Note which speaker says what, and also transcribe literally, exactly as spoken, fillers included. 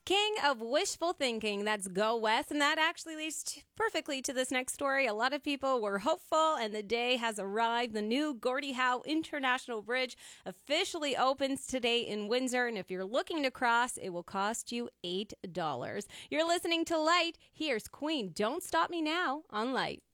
Speaker 1: King of wishful thinking. That's Go West. And that actually leads to perfectly to this next story. A lot of people were hopeful, and the day has arrived. The new Gordie Howe International Bridge officially opens today in Windsor. And if you're looking to cross, it will cost you eight dollars. You're listening to Light. Here's Queen, Don't Stop Me Now on Light.